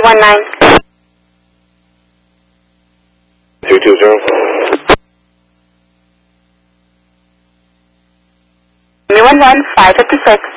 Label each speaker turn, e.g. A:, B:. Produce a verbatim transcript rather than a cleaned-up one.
A: one nine.
B: two two zero.
A: three one one, five fifty-six.